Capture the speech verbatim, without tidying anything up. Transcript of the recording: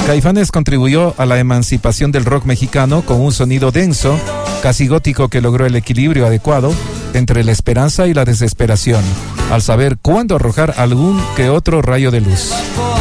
Caifanes contribuyó a la emancipación del rock mexicano con un sonido denso, casi gótico, que logró el equilibrio adecuado entre la esperanza y la desesperación, al saber cuándo arrojar algún que otro rayo de luz.